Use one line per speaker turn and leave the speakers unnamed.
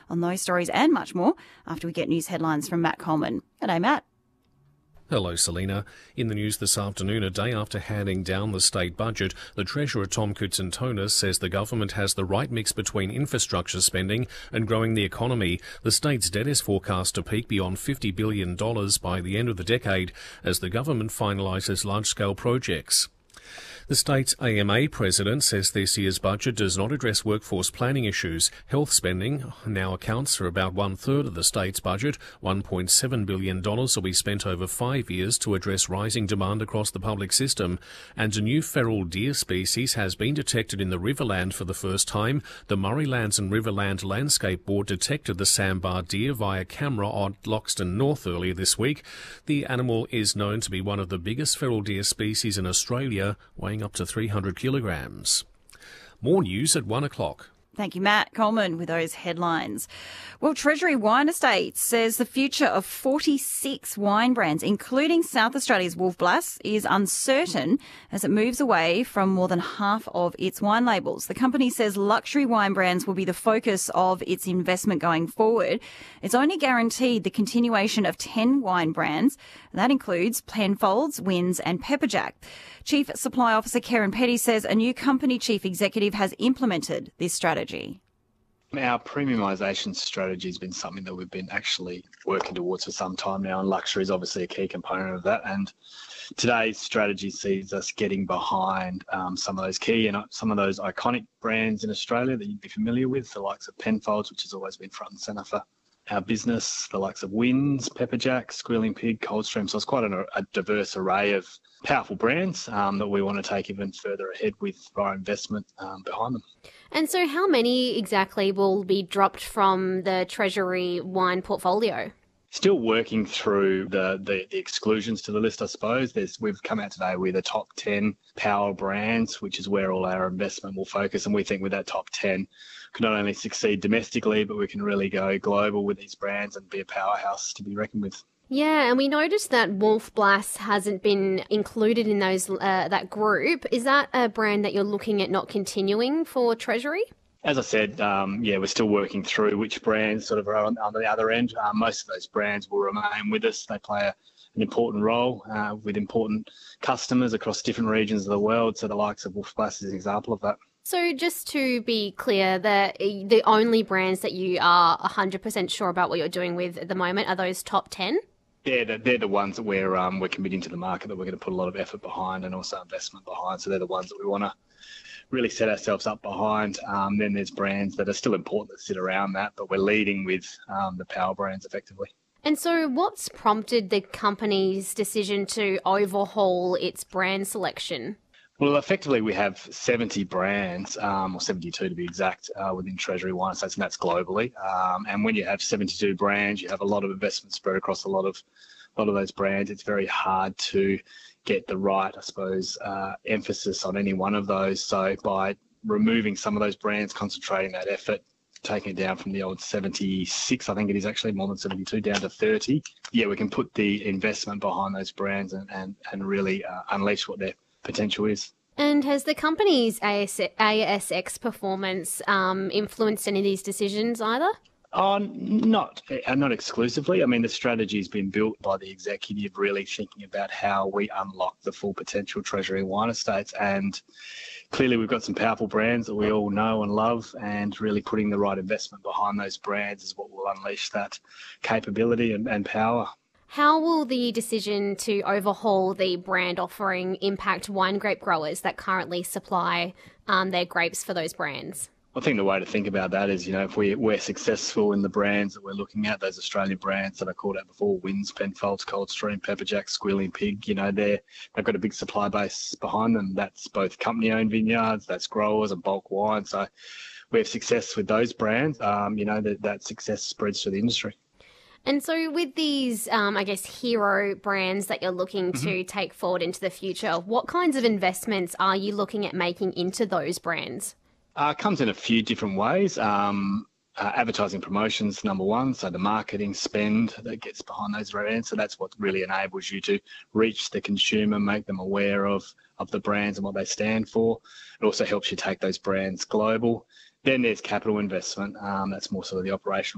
on those stories and much more after we get news headlines from Matt Coleman. G'day, Matt.
Hello, Selena. In the news this afternoon, a day after handing down the state budget, the Treasurer Tom Koutsantonis says the government has the right mix between infrastructure spending and growing the economy. The state's debt is forecast to peak beyond $50 billion by the end of the decade as the government finalises large-scale projects. The state's AMA president says this year's budget does not address workforce planning issues. Health spending now accounts for about one-third of the state's budget. $1.7 billion will be spent over 5 years to address rising demand across the public system. And a new feral deer species has been detected in the Riverland for the first time. The Murraylands and Riverland Landscape Board detected the sambar deer via camera on Loxton North earlier this week. The animal is known to be one of the biggest feral deer species in Australia, weighing up to 300 kilograms. More news at 1 o'clock.
Thank you, Matt Coleman, with those headlines. Well, Treasury Wine Estates says the future of 46 wine brands, including South Australia's Wolf Blass, is uncertain as it moves away from more than half of its wine labels. The company says luxury wine brands will be the focus of its investment going forward. It's only guaranteed the continuation of 10 wine brands. That includes Penfolds, Wynns and Pepperjack. Chief Supply Officer Karen Petty says a new company chief executive has implemented this strategy.
Our premiumisation strategy has been something that we've been actually working towards for some time now, and luxury is obviously a key component of that. And today's strategy sees us getting behind some of those key and some of those iconic brands in Australia that you'd be familiar with, the likes of Penfolds, which has always been front and centre for our business, the likes of Wynns, Pepperjack, Squealing Pig, Coldstream. So it's quite a diverse array of powerful brands that we want to take even further ahead with our investment behind them.
And so how many exactly will be dropped from the Treasury wine portfolio?
Still working through the exclusions to the list, I suppose. We've come out today with a top 10 power brands, which is where all our investment will focus. And we think with that top 10, can not only succeed domestically, but we can really go global with these brands and be a powerhouse to be reckoned with.
Yeah, and we noticed that Wolf Blass hasn't been included in those that group. Is that a brand that you're looking at not continuing for Treasury?
As I said, we're still working through which brands sort of are on the other end. Most of those brands will remain with us. They play an important role with important customers across different regions of the world. So the likes of Wolf Blass is an example of that.
So just to be clear, the only brands that you are 100% sure about what you're doing with at the moment are those top 10?
They're the ones that we're committing to the market, that we're going to put a lot of effort behind and also investment behind. So they're the ones that we want to really set ourselves up behind. Then there's brands that are still important that sit around that, but we're leading with the power brands effectively.
And so what's prompted the company's decision to overhaul its brand selection?
Well, effectively, we have 70 brands, or 72 to be exact, within Treasury Wine Estates, and that's globally. And when you have 72 brands, you have a lot of investment spread across a lot of those brands. It's very hard to get the right, I suppose, emphasis on any one of those. So by removing some of those brands, concentrating that effort, taking it down from the old 76, I think it is actually more than 72, down to 30. Yeah, we can put the investment behind those brands and really unleash what their potential is.
And has the company's ASX performance influenced any of these decisions either?
Not exclusively. I mean, the strategy has been built by the executive really thinking about how we unlock the full potential Treasury Wine Estates. And clearly we've got some powerful brands that we all know and love, and really putting the right investment behind those brands is what will unleash that capability and power.
How will the decision to overhaul the brand offering impact wine grape growers that currently supply their grapes for those brands?
I think the way to think about that is, if we're successful in the brands that we're looking at, those Australian brands that I called out before, Wynns, Penfolds, Coldstream, Pepperjack, Squealing Pig, they've got a big supply base behind them. That's both company-owned vineyards, that's growers and bulk wine. So we have success with those brands, that success spreads through the industry.
And so with these, hero brands that you're looking to take forward into the future, what kinds of investments are you looking at making into those brands?
It comes in a few different ways. Advertising promotions, number one, so the marketing spend that gets behind those brands. So that's what really enables you to reach the consumer, make them aware of the brands and what they stand for. It also helps you take those brands global. Then there's capital investment. That's more sort of the operational